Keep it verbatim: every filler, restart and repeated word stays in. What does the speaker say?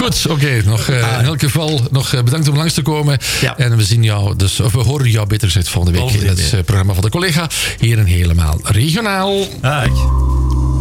Goed, oké. Okay, nog uh, in elk geval nog uh, bedankt om langs te komen. Ja. En we zien jou, dus, of we horen jou beter gezegd volgende week in het uh, programma van de collega. Hier in Helemaal Regionaal. Dag.